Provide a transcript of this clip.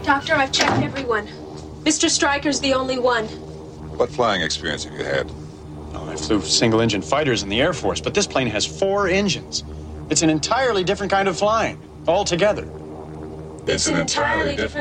Doctor, I've checked everyone. Mr. Stryker's the only one. What flying experience have you had? I flew single-engine fighters in the Air Force, but this plane has 4 engines. It's an entirely different kind of flying, altogether. It's an entirely different